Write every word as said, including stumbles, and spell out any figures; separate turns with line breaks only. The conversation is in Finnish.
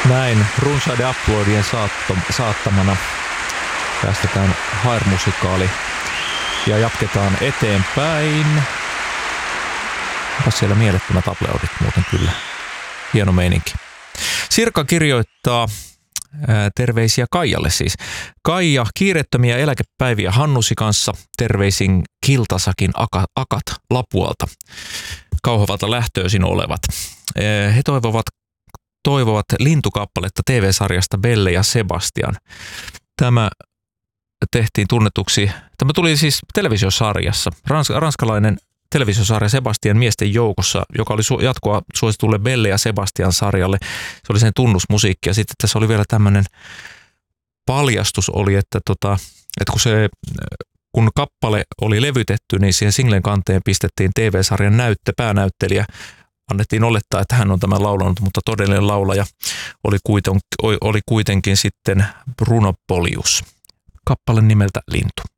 Näin runsaiden uploadien saattamana päästetään Hair-musikaali ja jatketaan eteenpäin. Onpas siellä mielettömät uploadit muuten kyllä. Hieno meininki. Sirka kirjoittaa ää, terveisiä Kaijalle siis. Kaija, kiireettömiä eläkepäiviä Hannusi kanssa. Terveisin Kiltasakin aka, akat Lapualta. Kauhavalta lähtöisin olevat. Ää, he toivovat toivovat lintukappaletta T V-sarjasta Belle ja Sebastian. Tämä tehtiin tunnetuksi, tämä tuli siis televisiosarjassa, Rans, ranskalainen televisiosarja Sebastian miesten joukossa, joka oli su, jatkoa suositulle Belle ja Sebastian sarjalle. Se oli sen tunnusmusiikki ja sitten tässä oli vielä tämmöinen paljastus oli, että, tota, että kun, se, kun kappale oli levytetty, niin siihen singlen kanteen pistettiin T V-sarjan näyttö, päänäyttelijä. Annettiin olettaa, että hän on tämän laulanut, mutta todellinen laulaja oli, kuiten, oli kuitenkin sitten Bruno Polius. Kappale nimeltä Lintu.